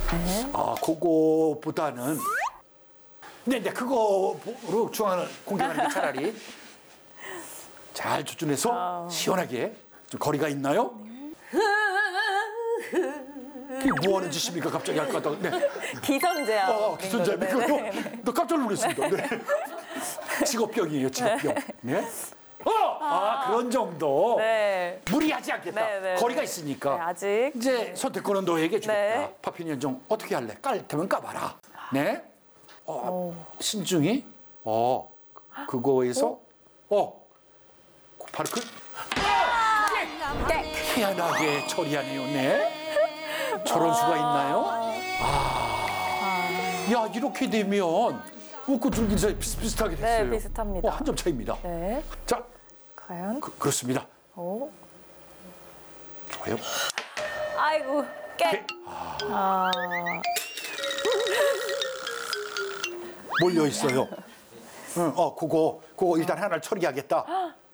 네. 아, 그거보다는 네, 그거로 중앙을 공격하는 게 차라리 잘 조준해서 시원하게 좀 거리가 있나요? 그게 뭐 하는 짓입니까? 갑자기 할 것 같다고. 네. 기선제압. 기선제압이요? 너 깜짝 놀랐습니다. 네. 직업병이에요, 직업병. 네. 그런 정도. 네. 무리하지 않겠다. 네. 거리가 있으니까. 네, 아직. 이제 선택권은 너에게 주겠다. 네. 파피니언 좀 어떻게 할래? 깔 테면 까봐라. 네. 신중히. 그거에서. 바로 희한하게 처리하네요. 네. 저런 수가 있나요? 야, 이렇게 되면 웃고 줄긴 사이 비슷비슷하게 됐어요. 네, 비슷합니다. 한 점 차이입니다. 네. 자, 과연? 그렇습니다. 오. 좋아요. 아이고, 깨. 몰려 있어요. 그거 일단 하나를 처리하겠다.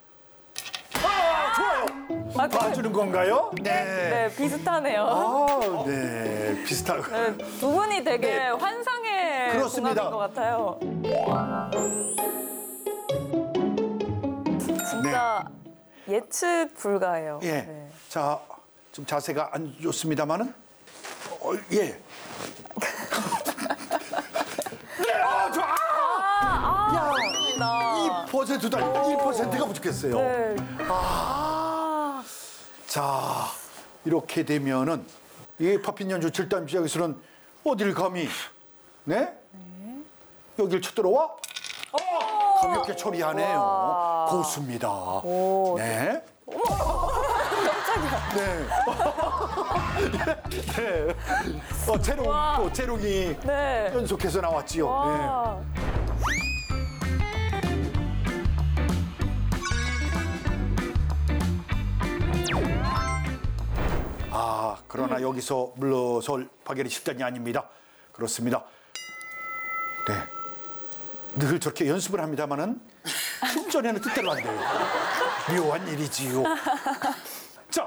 좋아요. 봐주는 건가요? 네, 비슷하네요. 네, 비슷하고. 네, 두 분이 되게 네. 환상의 그렇습니다. 궁합인 것 같아요. 진짜 예측 불가해요. 예. 네. 자, 좀 자세가 안 좋습니다만은, 예. 네, 좋아. 나. 2%도 아니고 1%가 부족했어요. 네. 자, 이렇게 되면은 이 파피니언주 7단 지역에서는 어딜 감히 여길 쳐들어와? 가볍게 처리하네요. 고수입니다. 네. 깜짝이야. 네. 재롱이 네. 연속해서 나왔지요. 와. 그러나 여기서 물러설 파괴리 10단이 아닙니다. 그렇습니다. 네. 늘 저렇게 연습을 합니다만은 충전에는 뜻대로 안 돼요. 묘한 일이지요. 자,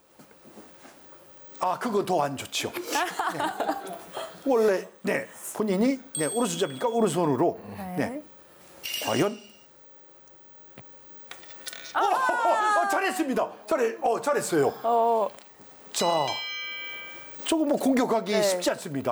그거 더 안 좋지요. 네. 원래 본인이 오른손잡이니까 오른손으로 과연 잘했습니다. 잘했어요. 자, 조금 공격하기 쉽지 않습니다.